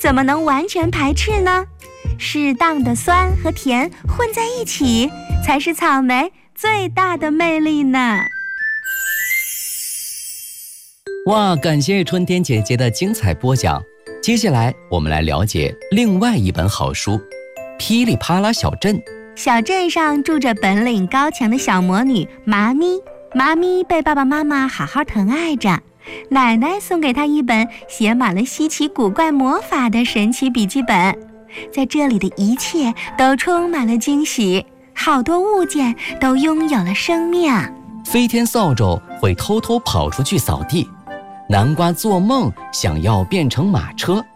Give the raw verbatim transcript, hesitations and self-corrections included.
怎么能完全排斥呢？适当的酸和甜混在一起，才是草莓最大的魅力呢。 哇，感谢春天姐姐的精彩播讲。接下来我们来了解另外一本好书《噼里啪啦小镇》。 小镇上住着本领高强的小魔女麻咪，麻咪被爸爸妈妈好好疼爱着。奶奶送给她一本写满了稀奇古怪魔法的神奇笔记本，在这里的一切都充满了惊喜，好多物件都拥有了生命。 飞天扫帚会偷偷跑出去扫地，南瓜做梦想要变成马车，